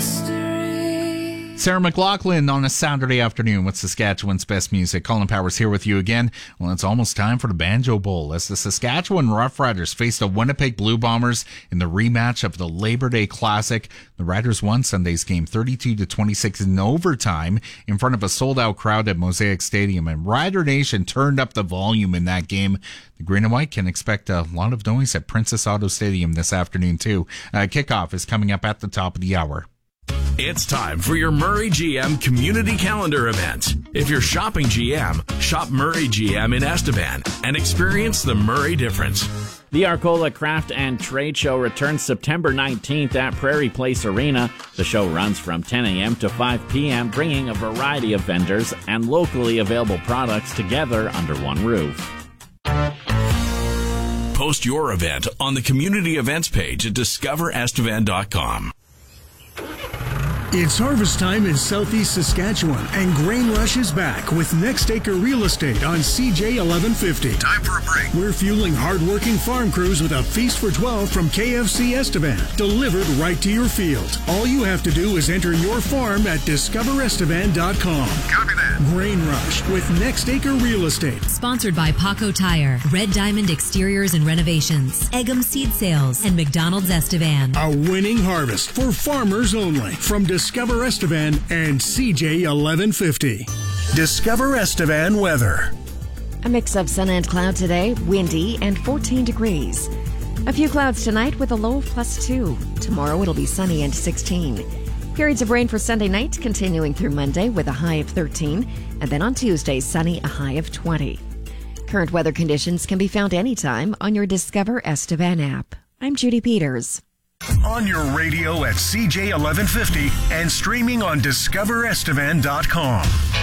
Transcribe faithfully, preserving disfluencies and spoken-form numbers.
mystery. Sarah McLachlan on a Saturday afternoon with Saskatchewan's best music. Colin Powers here with you again. Well, it's almost time for the Banjo Bowl as the Saskatchewan Roughriders face the Winnipeg Blue Bombers in the rematch of the Labor Day Classic. The Riders won Sunday's game thirty-two to twenty-six in overtime in front of a sold-out crowd at Mosaic Stadium, and Rider Nation turned up the volume in that game. The Green and White can expect a lot of noise at Princess Auto Stadium this afternoon, too. Uh, kickoff is coming up at the top of the hour. It's time for your Murray G M Community Calendar event. If you're shopping G M, shop Murray G M in Estevan and experience the Murray difference. The Arcola Craft and Trade Show returns September nineteenth at Prairie Place Arena. The show runs from ten a.m. to five p.m., bringing a variety of vendors and locally available products together under one roof. Post your event on the community events page at discover estevan dot com. It's harvest time in southeast Saskatchewan, and Grain Rush is back with Next Acre Real Estate on C J eleven fifty. Time for a break. We're fueling hard-working farm crews with a feast for twelve from K F C Estevan, delivered right to your field. All you have to do is enter your farm at discover estevan dot com. Copy that. Grain Rush with Next Acre Real Estate. Sponsored by Paco Tire, Red Diamond Exteriors and Renovations, Eggum Seed Sales, and McDonald's Estevan. A winning harvest for farmers only from Discover Estevan and C J eleven fifty. Discover Estevan weather. A mix of sun and cloud today, windy and fourteen degrees. A few clouds tonight with a low of plus two. Tomorrow it'll be sunny and sixteen. Periods of rain for Sunday night continuing through Monday with a high of thirteen. And then on Tuesday, sunny, a high of twenty. Current weather conditions can be found anytime on your Discover Estevan app. I'm Judy Peters. On your radio at C J eleven fifty and streaming on discover estevan dot com.